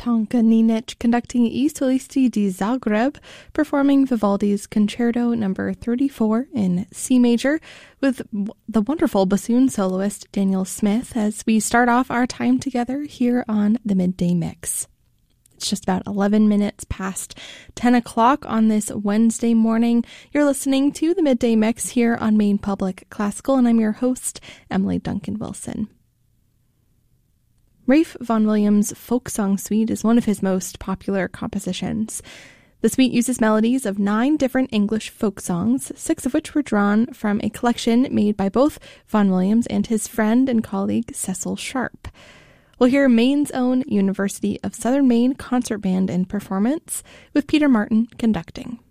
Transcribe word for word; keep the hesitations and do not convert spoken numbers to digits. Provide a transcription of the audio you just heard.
Tonka Ninic conducting I Solisti di Zagreb, performing Vivaldi's Concerto number thirty-four in C major, with the wonderful bassoon soloist Daniel Smith, as we start off our time together here on the Midday Mix. It's just about eleven minutes past ten o'clock on this Wednesday morning. You're listening to the Midday Mix here on Maine Public Classical, and I'm your host, Emily Duncan Wilson. Ralph Vaughan Williams' Folk Song Suite is one of his most popular compositions. The suite uses melodies of nine different English folk songs, six of which were drawn from a collection made by both Vaughan Williams and his friend and colleague Cecil Sharp. We'll hear Maine's own University of Southern Maine Concert Band in performance, with Peter Martin conducting.